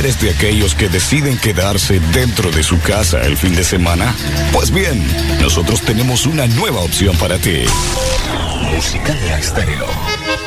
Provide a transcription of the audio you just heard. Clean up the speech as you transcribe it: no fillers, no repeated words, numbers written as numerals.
¿Eres de aquellos que deciden quedarse dentro de su casa el fin de semana? Pues bien, nosotros tenemos una nueva opción para ti. Música Estéreo.